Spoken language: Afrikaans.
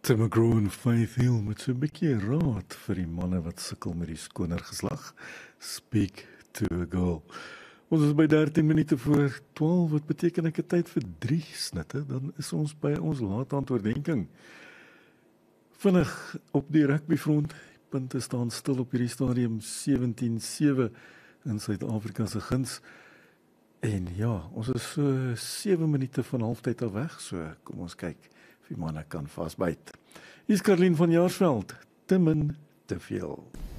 Tim McGraw en Faith Hill met so 'n bietjie raad vir die manne wat sukkel met die skoner geslag. Speak to a girl. Ons is by 13 minute voor 12, wat beteken ek het tyd vir 3 snitte, dan is ons by ons laathand oordenking. Vinnig op die rugbyfront, die punte staan stil op hierdie stadium 17-7 in Suid-Afrika se guns. En ja, ons is so 7 minute van halftyd al weg, so kom ons kyk of die manne kan vasbyt. Hier is Caroline van Jaarsveld, te min, te veel.